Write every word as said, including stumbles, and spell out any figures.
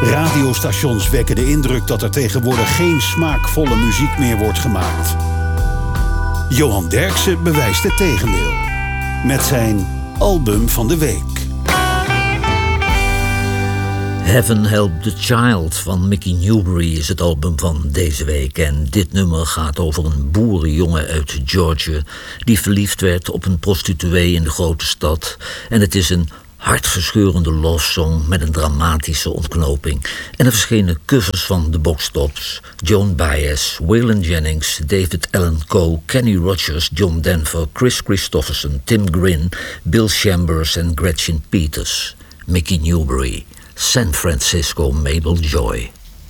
Radiostations wekken de indruk dat er tegenwoordig geen smaakvolle muziek meer wordt gemaakt. Johan Derksen bewijst het tegendeel. Met zijn album van de week. Heaven Help the Child van Mickey Newbury is het album van deze week. En dit nummer gaat over een boerenjongen uit Georgia die verliefd werd op een prostituee in de grote stad. En het is een hartverscheurende love song met een dramatische ontknoping. En er verschenen covers van de Box Tops, Joan Baez, Waylon Jennings, David Allen Coe, Kenny Rogers, John Denver, Chris Christopherson, Tim Grin, Bill Chambers en Gretchen Peters. Mickey Newbury, San Francisco Mabel Joy.